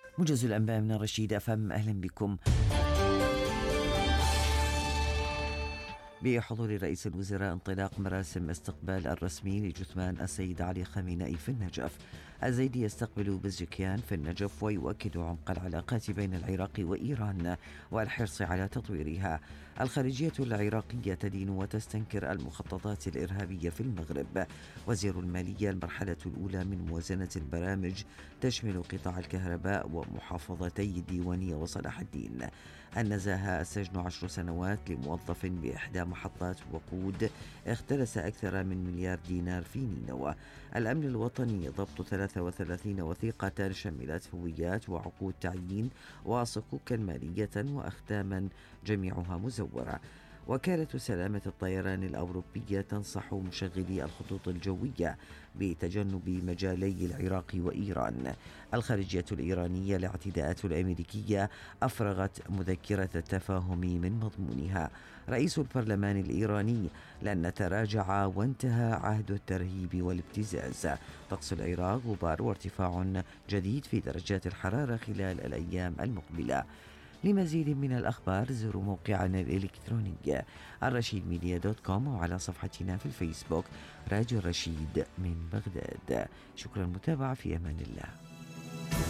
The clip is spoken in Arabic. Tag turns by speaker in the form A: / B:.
A: موجز الأنباء من الرشيد أفهم، أهلا بكم. بحضور رئيس الوزراء انطلاق مراسم استقبال الرسمي لجثمان السيد علي خامنئي في النجف. الزيدي يستقبل بزكيان في النجف ويؤكد عمق العلاقات بين العراق وإيران والحرص على تطويرها. الخارجية العراقية تدين وتستنكر المخططات الإرهابية في المغرب. وزير المالية: المرحلة الأولى من موازنة البرامج تشمل قطاع الكهرباء ومحافظتي الديوانية وصلاح الدين. النزاهة: السجن 10 سنوات لموظف بإحدى محطات وقود اختلس أكثر من مليار دينار في نينوى. الأمن الوطني: ضبط 33 وثيقة شملت هويات وعقود تعيين وصكوكا مالية وأختاما جميعها مزورة. وكالة سلامة الطيران الأوروبية تنصح مشغلي الخطوط الجوية بتجنب مجالي العراق وإيران. الخارجية الإيرانية: الاعتداءات الأمريكية أفرغت مذكرة التفاهم من مضمونها. رئيس البرلمان الإيراني: لن نتراجع وانتهى عهد الترهيب والابتزاز. طقس العراق: غبار وارتفاع جديد في درجات الحرارة خلال الأيام المقبلة. لمزيد من الأخبار زوروا موقعنا الإلكتروني الرشيدميديا.com وعلى صفحتنا في الفيسبوك راديو الرشيد من بغداد. شكرا للمتابعة، في أمان الله.